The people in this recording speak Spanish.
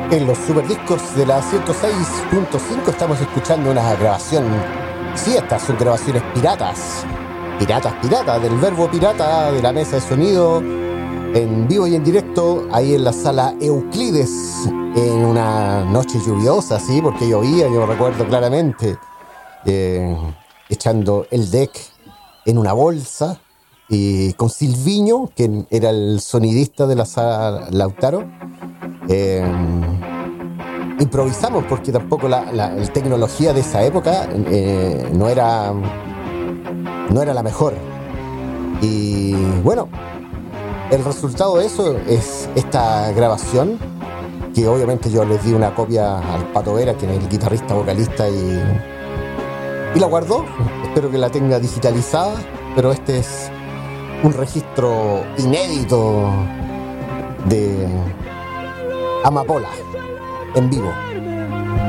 En los superdiscos de la 106.5 estamos escuchando una grabación. Sí, estas son grabaciones piratas. Piratas, del verbo pirata, de la mesa de sonido, en vivo y en directo, ahí en la sala Euclides, en una noche lluviosa, sí, porque llovía, yo recuerdo claramente, echando el deck en una bolsa, y con Silviño, que era el sonidista de la sala Lautaro. Improvisamos porque tampoco la tecnología de esa época no era la mejor. Y bueno, el resultado de eso es esta grabación, que obviamente yo les di una copia al Pato Vera, que es el guitarrista vocalista, y la guardó. Espero que la tenga digitalizada, pero este es un registro inédito de Amapola en vivo.